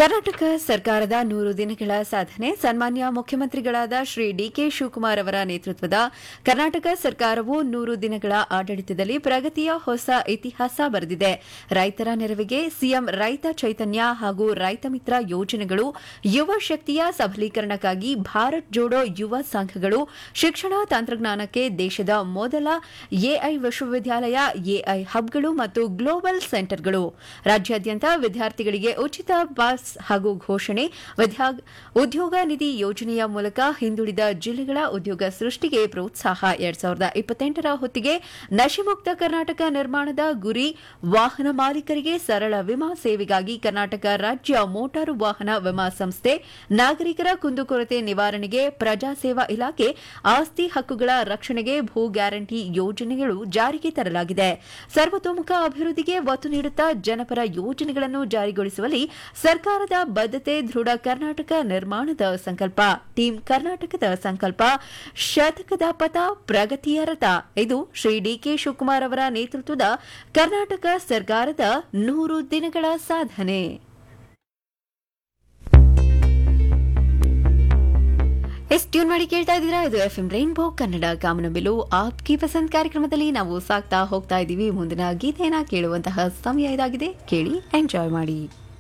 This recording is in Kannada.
ಕರ್ನಾಟಕ ಸರ್ಕಾರದ 100 ದಿನಗಳ ಸಾಧನೆ ಸನ್ಮಾನ್ಯ ಮುಖ್ಯಮಂತ್ರಿಗಳಾದ ಶ್ರೀ ಡಿಕೆ ಶಿವಕುಮಾರ್ ಅವರ ನೇತೃತ್ವದ ಕರ್ನಾಟಕ ಸರ್ಕಾರವು 100 ದಿನಗಳ ಆಡಳಿತದಲ್ಲಿ ಪ್ರಗತಿಯ ಹೊಸ ಇತಿಹಾಸ ಬರೆದಿದೆ. ರೈತರ ನೆರವಿಗೆ ಸಿಎಂ ರೈತ ಚೈತನ್ಯ ಹಾಗೂ ರೈತ ಮಿತ್ರ ಯೋಜನೆಗಳು, ಯುವ ಶಕ್ತಿಯ ಸಬಲೀಕರಣಕ್ಕಾಗಿ ಭಾರತ್ ಜೋಡೋ ಯುವ ಸಂಘಗಳು, ಶಿಕ್ಷಣ ತಂತ್ರಜ್ಞಾನಕ್ಕೆ ದೇಶದ ಮೊದಲ ಎಐ ವಿಶ್ವವಿದ್ಯಾಲಯ, ಎಐ ಹಬ್ಗಳು ಮತ್ತು ಗ್ಲೋಬಲ್ ಸೆಂಟರ್ಗಳು, ರಾಜ್ಯಾದ್ಯಂತ ವಿದ್ಯಾರ್ಥಿಗಳಿಗೆ ಉಚಿತ ಬಸ್ ಹಾಗೂ ಘೋಷಣೆ, ಉದ್ಯೋಗ ನಿಧಿ ಯೋಜನೆಯ ಮೂಲಕ ಹಿಂದುಳಿದ ಜಿಲ್ಲೆಗಳ ಉದ್ಯೋಗ ಸೃಷ್ಟಿಗೆ ಪ್ರೋತ್ಸಾಹ. 2028ರ ಹೊತ್ತಿಗೆ ನಶೆಮುಕ್ತ ಕರ್ನಾಟಕ ನಿರ್ಮಾಣದ ಗುರಿ, ವಾಹನ ಮಾಲೀಕರಿಗೆ ಸರಳ ವಿಮಾ ಸೇವೆಗಾಗಿ ಕರ್ನಾಟಕ ರಾಜ್ಯ ಮೋಟಾರು ವಾಹನ ವಿಮಾ ಸಂಸ್ಥೆ, ನಾಗರಿಕರ ಕುಂದುಕೊರತೆ ನಿವಾರಣೆಗೆ ಪ್ರಜಾಸೇವಾ ಇಲಾಖೆ, ಆಸ್ತಿ ಹಕ್ಕುಗಳ ರಕ್ಷಣೆಗೆ ಭೂ ಗ್ಯಾರಂಟಿ ಯೋಜನೆಗಳು ಜಾರಿಗೆ ತರಲಾಗಿದೆ. ಸರ್ವತೋಮುಖ ಅಭಿವೃದ್ಧಿಗೆ ಒತ್ತು ನೀಡುತ್ತಾ ಜನಪರ ಯೋಜನೆಗಳನ್ನು ಜಾರಿಗೊಳಿಸುವಲ್ಲಿ ಸರ್ಕಾರದ ಬದ್ಧತೆ ದೃಢ. ಕರ್ನಾಟಕ ನಿರ್ಮಾಣದ ಸಂಕಲ್ಪ, ಟೀಮ್ ಕರ್ನಾಟಕದ ಸಂಕಲ್ಪ, ಶತಕದ ಪಥ, ಪ್ರಗತಿಯ ರಥ. ಇದು ಶ್ರೀ ಡಿಕೆ ಶಿವಕುಮಾರ್ ಅವರ ನೇತೃತ್ವದ ಕರ್ನಾಟಕ ಸರ್ಕಾರದ 100 ದಿನಗಳ ಸಾಧನೆ. ಟ್ಯೂನ್ ಮಾಡಿ ಕೇಳ್ತಾ ಇದ್ದೀರಾ, ಇದು ಎಫ್ಎಂ ರೈನ್ಬೋ ಕನ್ನಡ ಕಾಮನಬಿಲ್ಲು. ಆಪ್ಕಿ ಪಸಂದ್ ಕಾರ್ಯಕ್ರಮದಲ್ಲಿ ನಾವು ಸಾಕ್ತಾ ಹೋಗ್ತಾ ಇದ್ದೀವಿ. ಮುಂದಿನ ಗೀತೆಯನ್ನ ಕೇಳುವಂತಹ ಸಮಯ ಇದಾಗಿದೆ. ಕೇಳಿ, ಎಂಜಾಯ್ ಮಾಡಿ.